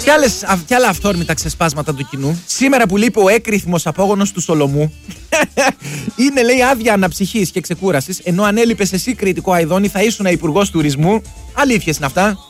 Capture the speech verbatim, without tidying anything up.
Κι, άλλες, α, κι άλλα αυθόρμητα ξεσπάσματα του κοινού. Σήμερα που λείπει ο έκρηθμος απόγονος του Σολομού. Είναι, λέει, άδεια αναψυχής και ξεκούρασης. Ενώ αν έλειπες εσύ, κριτικό Αηδόνη, θα ήσουν υπουργός τουρισμού. Αλήθειες είναι αυτά.